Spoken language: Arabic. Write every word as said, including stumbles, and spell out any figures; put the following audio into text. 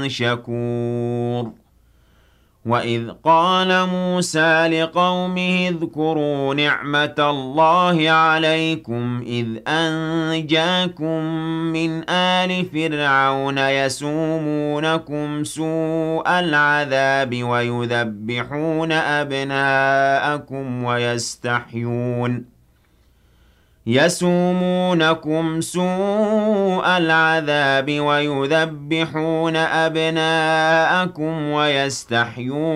شكور وَإِذْ قَالَ مُوسَىٰ لِقَوْمِهِ اذْكُرُوا نِعْمَةَ اللَّهِ عَلَيْكُمْ إِذْ أَنجَاكُم مِّنْ آلِ فِرْعَوْنَ يَسُومُونَكُمْ سُوءَ الْعَذَابِ وَيُذَبِّحُونَ أَبْنَاءَكُمْ وَيَسْتَحْيُونَ يَسُومُونَكُمْ سُوءَ الْعَذَابِ وَيُذَبِّحُونَ أَبْنَاءَكُمْ وَيَسْتَحْيُونَ